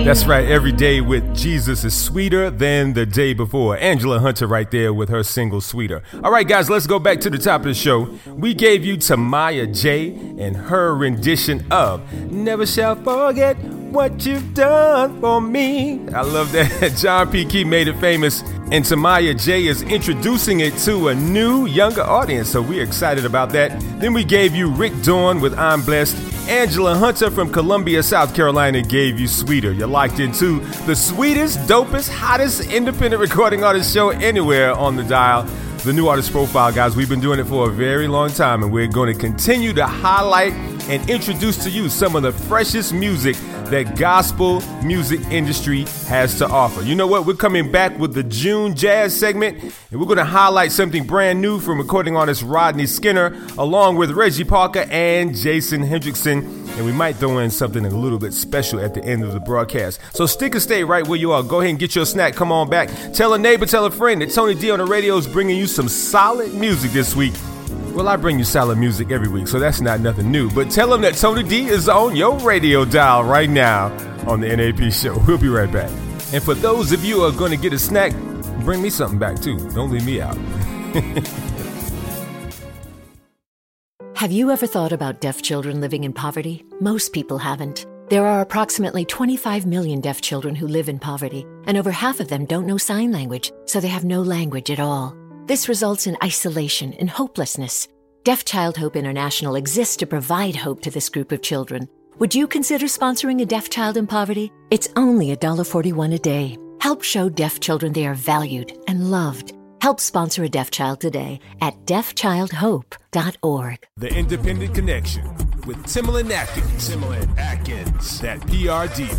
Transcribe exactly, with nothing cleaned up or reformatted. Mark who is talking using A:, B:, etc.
A: That's right, every day with Jesus is sweeter than the day before. Angela Hunter right there with her single Sweeter. All right, guys, let's go back to the top of the show. We gave you Tamaya J and her rendition of Never Shall Forget What You've Done For Me. I love that. John P. Key made it famous, and Tamaya J is introducing it to a new, younger audience, so we're excited about that. Then we gave you Rick Dawn with I'm Blessed. Angela Hunter from Columbia, South Carolina gave you Sweeter. You're locked into the sweetest, dopest, hottest independent recording artist show anywhere on the dial. The New Artist Profile, guys. We've been doing it for a very long time, and we're going to continue to highlight and introduce to you some of the freshest music that gospel music industry has to offer. You know what? We're coming back with the June Jazz segment, and we're going to highlight something brand new from recording artist Rodney Skinner, along with Reggie Parker and Jason Hendrickson. And we might throw in something a little bit special at the end of the broadcast. So stick and stay right where you are. Go ahead and get your snack. Come on back. Tell a neighbor, tell a friend that Tony D on the radio is bringing you some solid music this week. Well, I bring you solid music every week, so that's not nothing new. But tell them that Tony D is on your radio dial right now on the N A P show. We'll be right back. And for those of you who are going to get a snack, bring me something back too. Don't leave me out.
B: Have you ever thought about deaf children living in poverty? Most people haven't. There are approximately twenty-five million deaf children who live in poverty, and over half of them don't know sign language, so they have no language at all. This results in isolation and hopelessness. Deaf Child Hope International exists to provide hope to this group of children. Would you consider sponsoring a deaf child in poverty? It's only one dollar and forty-one cents a day. Help show deaf children they are valued and loved. Help sponsor a deaf child today at deaf child hope dot org.
A: The Independent Connection with Timberland Atkins. Timberland Atkins. That P R D.